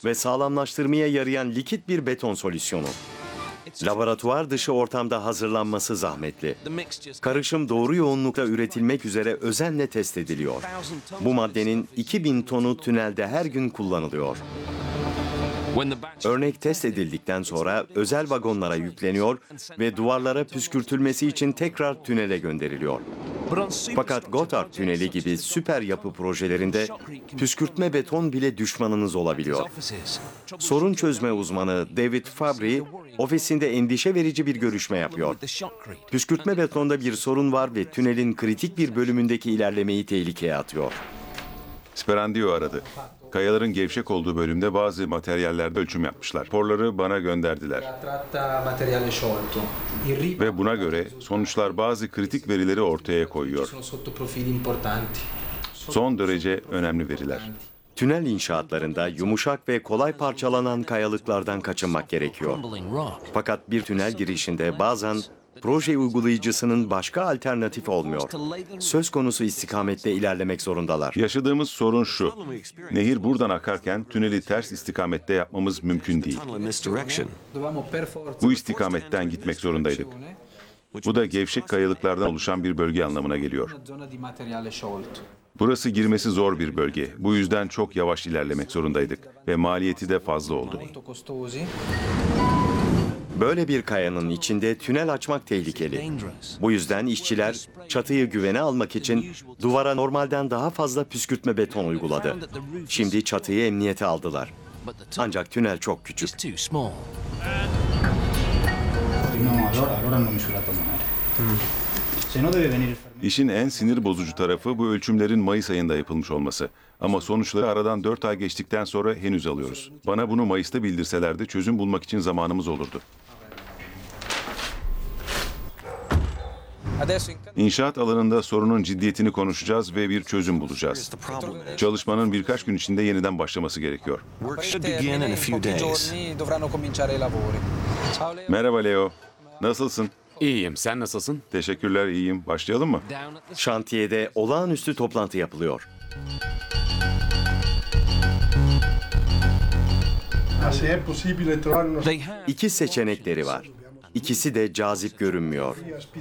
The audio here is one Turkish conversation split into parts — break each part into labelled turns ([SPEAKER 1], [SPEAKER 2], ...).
[SPEAKER 1] ve sağlamlaştırmaya yarayan likit bir beton solüsyonu. Laboratuvar dışı ortamda hazırlanması zahmetli. Karışım doğru yoğunlukta üretilmek üzere özenle test ediliyor. Bu maddenin 2000 tonu tünelde her gün kullanılıyor. Örnek test edildikten sonra özel vagonlara yükleniyor ve duvarlara püskürtülmesi için tekrar tünele gönderiliyor. Fakat Gotthard Tüneli gibi süper yapı projelerinde püskürtme beton bile düşmanınız olabiliyor. Sorun çözme uzmanı David Fabry ofisinde endişe verici bir görüşme yapıyor. Püskürtme betonda bir sorun var ve tünelin kritik bir bölümündeki ilerlemeyi tehlikeye atıyor.
[SPEAKER 2] Sperandio aradı. Kayaların gevşek olduğu bölümde bazı materyallerde ölçüm yapmışlar. Raporları bana gönderdiler. Ve buna göre sonuçlar bazı kritik verileri ortaya koyuyor. Son derece önemli veriler.
[SPEAKER 1] Tünel inşaatlarında yumuşak ve kolay parçalanan kayalıklardan kaçınmak gerekiyor. Fakat bir tünel girişinde bazen proje uygulayıcısının başka alternatif olmuyor. Söz konusu istikamette ilerlemek zorundalar.
[SPEAKER 2] Yaşadığımız sorun şu. Nehir buradan akarken tüneli ters istikamette yapmamız mümkün değil. Bu istikametten gitmek zorundaydık. Bu da gevşek kayalıklardan oluşan bir bölge anlamına geliyor. Burası girmesi zor bir bölge. Bu yüzden çok yavaş ilerlemek zorundaydık ve maliyeti de fazla oldu.
[SPEAKER 1] Böyle bir kayanın içinde tünel açmak tehlikeli. Bu yüzden işçiler çatıyı güvene almak için duvara normalden daha fazla püskürtme beton uyguladı. Şimdi çatıyı emniyete aldılar. Ancak tünel çok küçük.
[SPEAKER 2] İşin en sinir bozucu tarafı bu ölçümlerin Mayıs ayında yapılmış olması. Ama sonuçları aradan 4 ay geçtikten sonra henüz alıyoruz. Bana bunu Mayıs'ta bildirselerdi çözüm bulmak için zamanımız olurdu. İnşaat alanında sorunun ciddiyetini konuşacağız ve bir çözüm bulacağız. Çalışmanın birkaç gün içinde yeniden başlaması gerekiyor. Merhaba Leo. Nasılsın?
[SPEAKER 3] İyiyim, sen nasılsın?
[SPEAKER 2] Teşekkürler, iyiyim. Başlayalım mı?
[SPEAKER 1] Şantiyede olağanüstü toplantı yapılıyor. İki seçenekleri var. İkisi de cazip görünmüyor.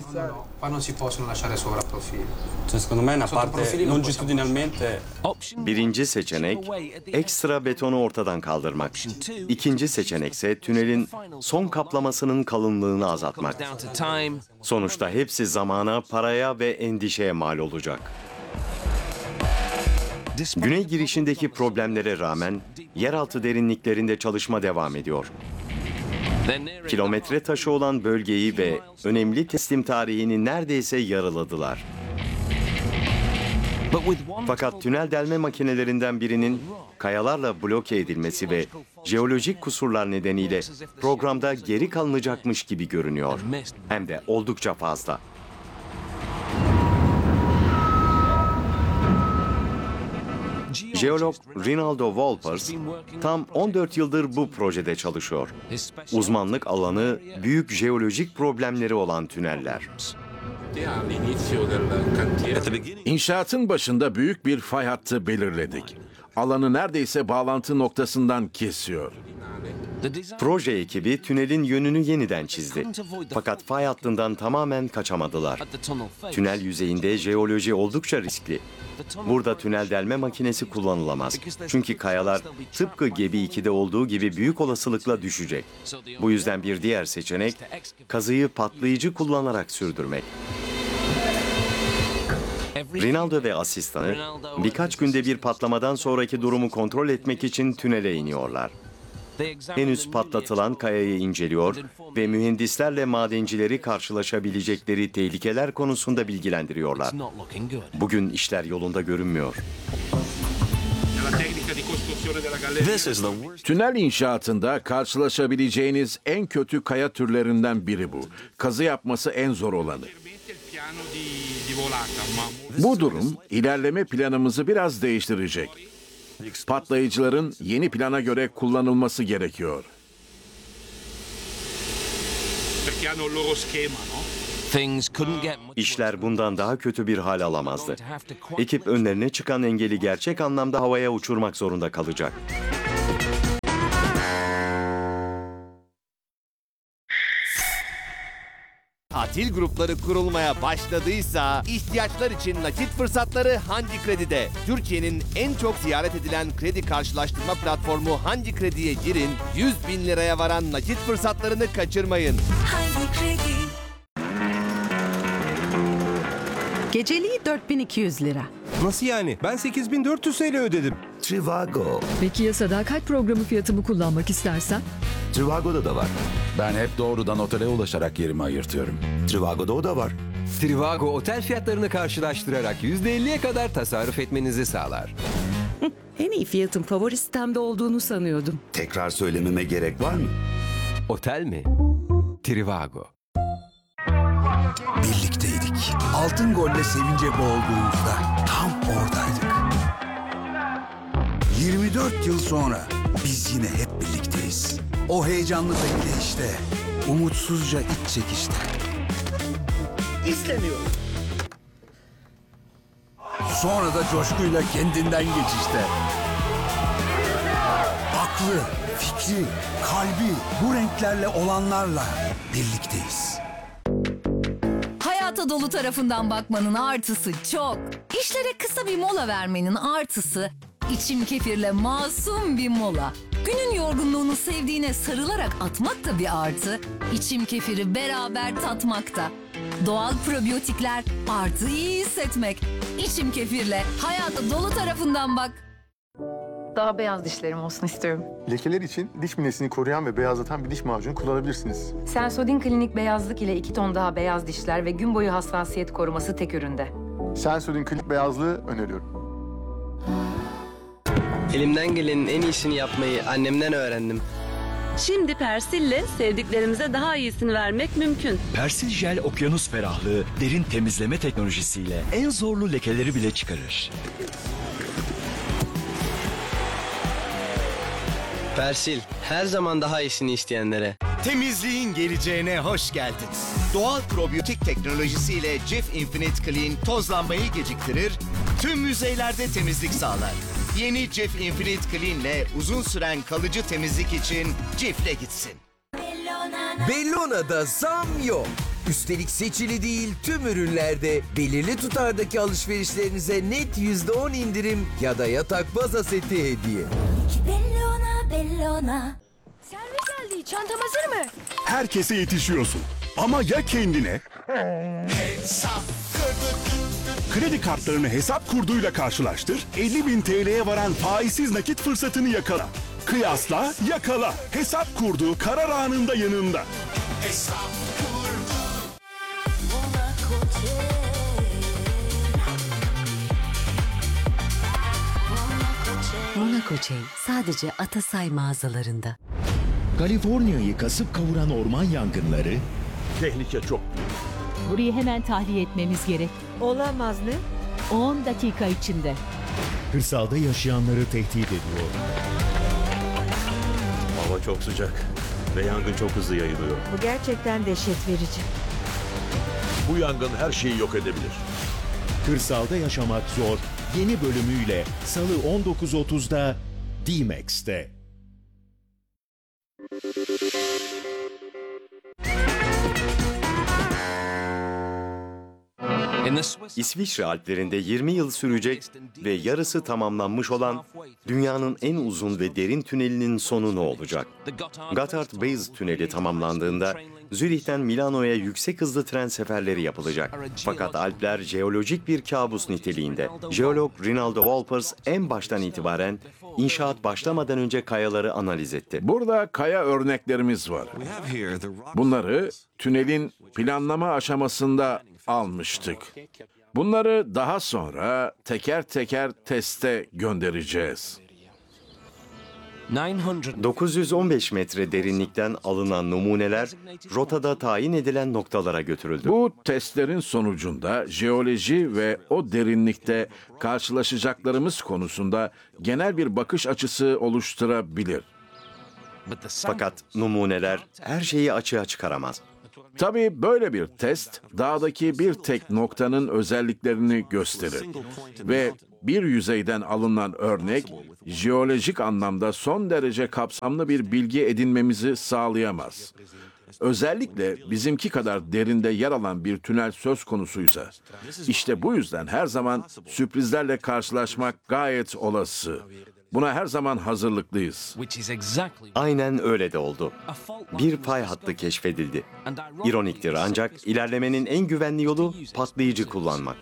[SPEAKER 1] Birinci seçenek ekstra betonu ortadan kaldırmak. İkinci seçenekse tünelin son kaplamasının kalınlığını azaltmak. Sonuçta hepsi zamana, paraya ve endişeye mal olacak. Güney girişindeki problemlere rağmen yeraltı derinliklerinde çalışma devam ediyor. Kilometre taşı olan bölgeyi ve önemli teslim tarihini neredeyse yarıladılar. Fakat tünel delme makinelerinden birinin kayalarla bloke edilmesi ve jeolojik kusurlar nedeniyle programda geri kalınacakmış gibi görünüyor. Hem de oldukça fazla. Jeolog Rinaldo Wolpers tam 14 yıldır bu projede çalışıyor. Uzmanlık alanı büyük jeolojik problemleri olan tüneller.
[SPEAKER 4] İnşaatın başında büyük bir fay hattı belirledik. Alanı neredeyse bağlantı noktasından kesiyor.
[SPEAKER 1] Proje ekibi tünelin yönünü yeniden çizdi. Fakat fay hattından tamamen kaçamadılar. Tünel yüzeyinde jeoloji oldukça riskli. Burada tünel delme makinesi kullanılamaz. Çünkü kayalar tıpkı Gebi 2'de olduğu gibi büyük olasılıkla düşecek. Bu yüzden bir diğer seçenek kazıyı patlayıcı kullanarak sürdürmek. Rinaldo ve asistanı birkaç günde bir patlamadan sonraki durumu kontrol etmek için tünele iniyorlar. Henüz patlatılan kayayı inceliyor ve mühendislerle madencileri karşılaşabilecekleri tehlikeler konusunda bilgilendiriyorlar. Bugün işler yolunda görünmüyor.
[SPEAKER 4] Tünel inşaatında karşılaşabileceğiniz en kötü kaya türlerinden biri bu. Kazı yapması en zor olanı. Bu durum ilerleme planımızı biraz değiştirecek. Patlayıcıların yeni plana göre kullanılması gerekiyor.
[SPEAKER 1] İşler bundan daha kötü bir hal alamazdı. Ekip önlerine çıkan engeli gerçek anlamda havaya uçurmak zorunda kalacak.
[SPEAKER 3] tatil grupları kurulmaya başladıysa ihtiyaçlar için nakit fırsatları Hangi Kredi'de. Türkiye'nin en çok ziyaret edilen kredi karşılaştırma platformu Hangi Kredi'ye girin, 100 bin liraya varan nakit fırsatlarını kaçırmayın.
[SPEAKER 5] Hangi Kredi?
[SPEAKER 6] Geceliği 4200 lira.
[SPEAKER 7] Nasıl yani? Ben 8400 TL ödedim.
[SPEAKER 8] Trivago.
[SPEAKER 9] Peki ya sadakat programı fiyatımı kullanmak istersen?
[SPEAKER 8] Trivago'da da var.
[SPEAKER 10] Ben hep doğrudan otele ulaşarak yerimi ayırtıyorum.
[SPEAKER 8] Trivago'da o da var.
[SPEAKER 7] Trivago otel fiyatlarını karşılaştırarak %50'ye kadar tasarruf etmenizi sağlar.
[SPEAKER 6] En iyi fiyatın favori sitemde olduğunu sanıyordum.
[SPEAKER 8] Tekrar söylememe gerek var mı?
[SPEAKER 7] Otel mi? Trivago.
[SPEAKER 11] Birlikteydik. Altın golle sevince boğulduğumuzda tam oradaydık. 24 yıl sonra biz yine hep birlikteyiz. O heyecanlı bekleyişte, umutsuzca iç çekişte. İstemiyorum. Sonra da coşkuyla kendinden geçişte. Aklı, fikri, kalbi bu renklerle olanlarla birlikteyiz.
[SPEAKER 5] Hayata dolu tarafından bakmanın artısı çok. İşlere kısa bir mola vermenin artısı, içim kefirle masum bir mola. Günün yorgunluğunu sevdiğine sarılarak atmak da bir artı. İçim kefiri beraber tatmakta. Doğal probiyotikler artı iyi hissetmek. İçim kefirle hayata dolu tarafından bak.
[SPEAKER 12] Daha beyaz dişlerim olsun istiyorum.
[SPEAKER 13] Lekeler için diş minesini koruyan ve beyazlatan bir diş macunu kullanabilirsiniz.
[SPEAKER 12] Sensodyne Klinik beyazlık ile 2 ton daha beyaz dişler ve gün boyu hassasiyet koruması tek üründe.
[SPEAKER 13] Sensodyne Klinik beyazlığı öneriyorum.
[SPEAKER 14] Elimden gelenin en iyisini yapmayı annemden öğrendim.
[SPEAKER 15] Şimdi Persil'le sevdiklerimize daha iyisini vermek mümkün.
[SPEAKER 16] Persil Jel okyanus ferahlığı derin temizleme teknolojisiyle en zorlu lekeleri bile çıkarır.
[SPEAKER 14] Persil, her zaman daha iyisini isteyenlere.
[SPEAKER 17] Temizliğin geleceğine hoş geldin. Doğal probiyotik teknolojisiyle Cif Infinite Clean tozlanmayı geciktirir, tüm yüzeylerde temizlik sağlar. Yeni Cif Infinite Clean ile uzun süren kalıcı temizlik için Cif'le gitsin.
[SPEAKER 18] Bellona'da zam yok. Üstelik seçili değil tüm ürünlerde belirli tutardaki alışverişlerinize net %10 indirim ya da yatak baza seti hediye.
[SPEAKER 5] Bellona.
[SPEAKER 19] Servis geldi. Çantam hazır mı?
[SPEAKER 20] Herkese yetişiyorsun. Ama ya kendine?
[SPEAKER 17] Hesap kırdık.
[SPEAKER 20] Kredi kartlarını hesap kurduyla karşılaştır. 50.000 TL'ye varan faizsiz nakit fırsatını yakala. Kıyasla, yakala. Hesap kurdu, karar anında yanında.
[SPEAKER 17] Hesap kurdu.
[SPEAKER 6] Monaco Chain sadece Atasay mağazalarında.
[SPEAKER 16] Kaliforniya'yı kasıp kavuran orman yangınları...
[SPEAKER 20] Tehlike çok.
[SPEAKER 19] Burayı hemen tahliye etmemiz gerek.
[SPEAKER 6] Olamaz ne?
[SPEAKER 19] 10 dakika içinde.
[SPEAKER 16] Kırsalda yaşayanları tehdit ediyor.
[SPEAKER 2] Hava çok sıcak ve yangın çok hızlı yayılıyor.
[SPEAKER 6] Bu gerçekten dehşet verici.
[SPEAKER 20] Bu yangın her şeyi yok edebilir.
[SPEAKER 16] Kırsalda yaşamak zor. Yeni bölümüyle Salı 19.30'da D-Max'te.
[SPEAKER 1] İsviçre Alplerinde 20 yıl sürecek ve yarısı tamamlanmış olan dünyanın en uzun ve derin tünelinin sonu ne olacak? Gotthard Base Tüneli tamamlandığında Zürih'ten Milano'ya yüksek hızlı tren seferleri yapılacak. Fakat Alpler jeolojik bir kabus niteliğinde. Jeolog Rinaldo Wolpers en baştan itibaren inşaat başlamadan önce kayaları analiz etti.
[SPEAKER 4] Burada kaya örneklerimiz var. Bunları tünelin planlama aşamasında almıştık. Bunları daha sonra teker teker teste göndereceğiz.
[SPEAKER 1] 915 metre derinlikten alınan numuneler rotada tayin edilen noktalara götürüldü.
[SPEAKER 4] Bu testlerin sonucunda jeoloji ve o derinlikte karşılaşacaklarımız konusunda genel bir bakış açısı oluşturabilir.
[SPEAKER 1] Fakat numuneler her şeyi açığa çıkaramaz.
[SPEAKER 4] Tabii böyle bir test dağdaki bir tek noktanın özelliklerini gösterir ve bir yüzeyden alınan örnek jeolojik anlamda son derece kapsamlı bir bilgi edinmemizi sağlayamaz. Özellikle bizimki kadar derinde yer alan bir tünel söz konusuysa. İşte bu yüzden her zaman sürprizlerle karşılaşmak gayet olası. Buna her zaman hazırlıklıyız.
[SPEAKER 1] Aynen öyle de oldu. Bir fay hattı keşfedildi. İroniktir ancak ilerlemenin en güvenli yolu patlayıcı kullanmak.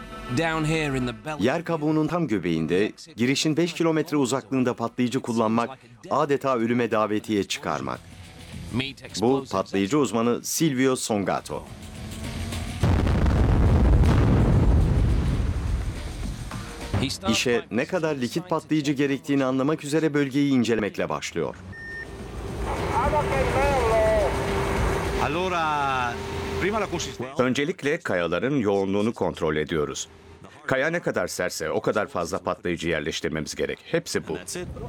[SPEAKER 1] Yer kabuğunun tam göbeğinde, girişin 5 kilometre uzaklığında patlayıcı kullanmak, adeta ölüme davetiye çıkarmak. Bu patlayıcı uzmanı Silvio Songato. İşe ne kadar likit patlayıcı gerektiğini anlamak üzere bölgeyi incelemekle başlıyor.
[SPEAKER 21] Öncelikle kayaların yoğunluğunu kontrol ediyoruz. Kaya ne kadar sertse o kadar fazla patlayıcı yerleştirmemiz gerek. Hepsi bu.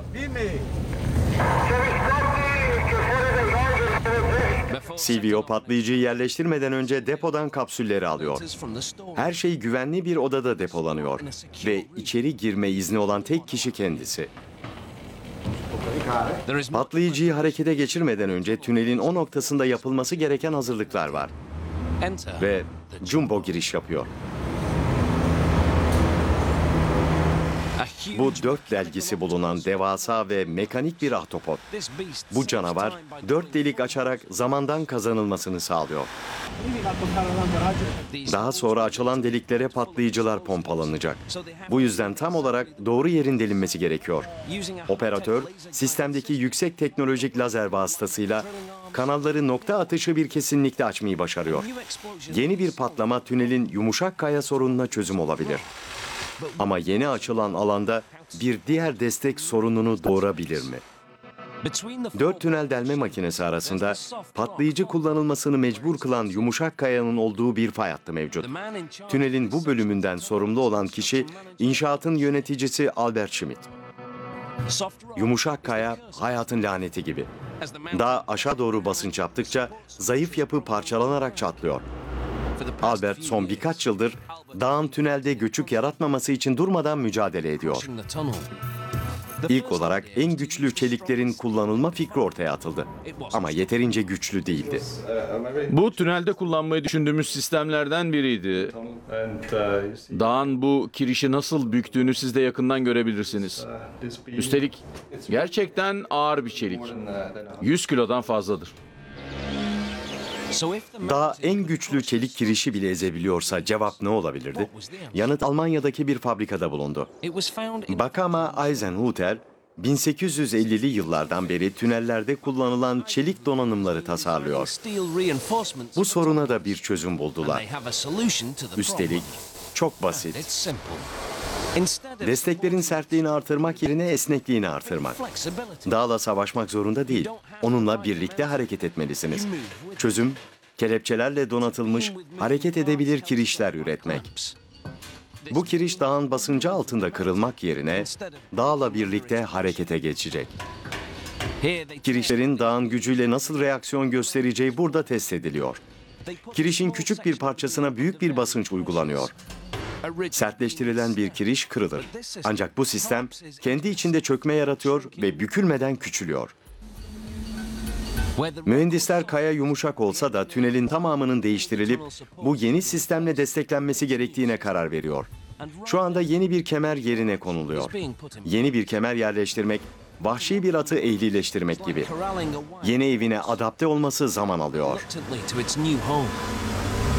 [SPEAKER 1] Silvio patlayıcıyı yerleştirmeden önce depodan kapsülleri alıyor. Her şey güvenli bir odada depolanıyor ve içeri girme izni olan tek kişi kendisi. Patlayıcıyı harekete geçirmeden önce tünelin o noktasında yapılması gereken hazırlıklar var. Ve Jumbo giriş yapıyor. Bu 4 delgisi bulunan devasa ve mekanik bir ahtapot. Bu canavar 4 delik açarak zamandan kazanılmasını sağlıyor. Daha sonra açılan deliklere patlayıcılar pompalanacak. Bu yüzden tam olarak doğru yerin delinmesi gerekiyor. Operatör, sistemdeki yüksek teknolojik lazer vasıtasıyla kanalları nokta atışı bir kesinlikle açmayı başarıyor. Yeni bir patlama tünelin yumuşak kaya sorununa çözüm olabilir. Ama yeni açılan alanda bir diğer destek sorununu doğurabilir mi? 4 tünel delme makinesi arasında patlayıcı kullanılmasını mecbur kılan yumuşak kayanın olduğu bir fay hattı mevcut. Tünelin bu bölümünden sorumlu olan kişi inşaatın yöneticisi Albert Schmidt. Yumuşak kaya hayatın laneti gibi. Daha aşağı doğru basınç yaptıkça zayıf yapı parçalanarak çatlıyor. Albert son birkaç yıldır dağın tünelde göçük yaratmaması için durmadan mücadele ediyor. İlk olarak en güçlü çeliklerin kullanılma fikri ortaya atıldı. Ama yeterince güçlü değildi.
[SPEAKER 4] Bu tünelde kullanmayı düşündüğümüz sistemlerden biriydi. Dağın bu kirişi nasıl büktüğünü siz de yakından görebilirsiniz. Üstelik gerçekten ağır bir çelik. 100 kilodan fazladır.
[SPEAKER 1] Dağ en güçlü çelik kirişi bile ezebiliyorsa cevap ne olabilirdi? Yanıt Almanya'daki bir fabrikada bulundu. Bakama Eisenhuter, 1850'li yıllardan beri tünellerde kullanılan çelik donanımları tasarlıyor. Bu soruna da bir çözüm buldular. Üstelik çok basit. Desteklerin sertliğini artırmak yerine esnekliğini artırmak. Dağla savaşmak zorunda değil. Onunla birlikte hareket etmelisiniz. Çözüm, kelepçelerle donatılmış, hareket edebilir kirişler üretmek. Bu kiriş dağın basıncı altında kırılmak yerine dağla birlikte harekete geçecek. Kirişlerin dağın gücüyle nasıl reaksiyon göstereceği burada test ediliyor. Kirişin küçük bir parçasına büyük bir basınç uygulanıyor. Sertleştirilen bir kiriş kırılır. Ancak bu sistem kendi içinde çökme yaratıyor ve bükülmeden küçülüyor. Mühendisler kaya yumuşak olsa da tünelin tamamının değiştirilip bu yeni sistemle desteklenmesi gerektiğine karar veriyor. Şu anda yeni bir kemer yerine konuluyor. Yeni bir kemer yerleştirmek, vahşi bir atı ehlileştirmek gibi. Yeni evine adapte olması zaman alıyor.